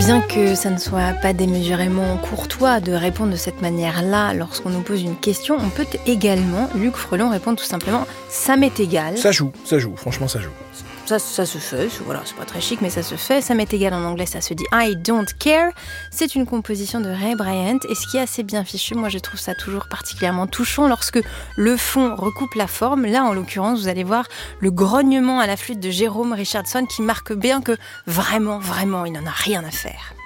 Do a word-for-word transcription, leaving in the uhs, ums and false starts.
Bien que ça ne soit pas démesurément courtois de répondre de cette manière-là lorsqu'on nous pose une question, on peut également, Luc Frelon, répondre tout simplement « ça m'est égal ». Ça joue, ça joue, franchement ça joue. Ça, ça se fait, voilà, c'est pas très chic, mais ça se fait. Ça m'est égal en anglais, ça se dit I don't care. C'est une composition de Ray Bryant, et ce qui est assez bien fichu, moi je trouve ça toujours particulièrement touchant lorsque le fond recoupe la forme. Là, en l'occurrence, vous allez voir le grognement à la flûte de Jérôme Richardson qui marque bien que vraiment, vraiment, il n'en a rien à faire.